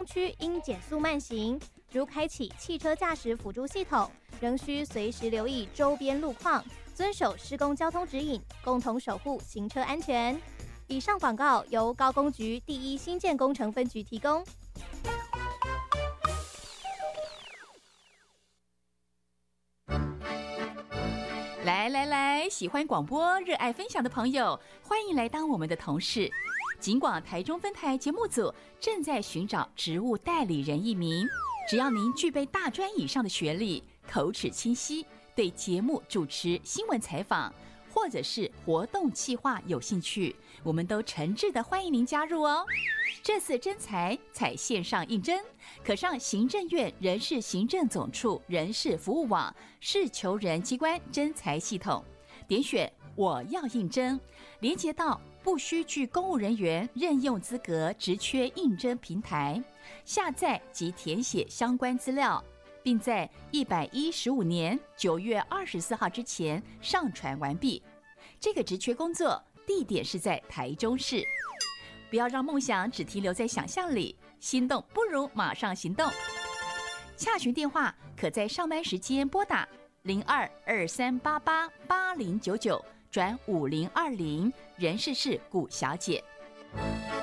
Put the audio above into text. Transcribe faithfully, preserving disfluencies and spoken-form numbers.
区应减速慢行，如开启汽车驾驶辅助系统，仍需随时留意周边路况，遵守施工交通指引，共同守护行车安全。以上广告由高工局第一新建工程分局提供。 来来来，喜欢广播、热爱分享的朋友，欢迎来当我们的同事。警广台中分台节目组正在寻找职务代理人一名，只要您具备大专以上的学历，口齿清晰，对节目主持、新闻采访或者是活动企划有兴趣，我们都诚挚的欢迎您加入哦。这次征才采线上应征，可上行政院人事行政总处人事服务网事求人机关征才系统，点选我要应征，连接到不需具公务人员任用资格职缺应征平台，下载及填写相关资料，并在一百一十五年九月二十四号之前上传完毕。这个职缺工作地点是在台中市。不要让梦想只停留在想象里，心动不如马上行动。洽询电话可在上班时间拨打零二二三八八八零九九转五零二零，人事室顾小姐。